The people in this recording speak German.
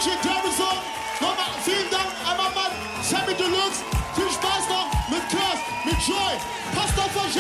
Legendary Song. Nochmal vielen Dank an meinen Mann Sammy Deluxe. Viel Spaß noch mit Curse, mit Joy. Passt auf euch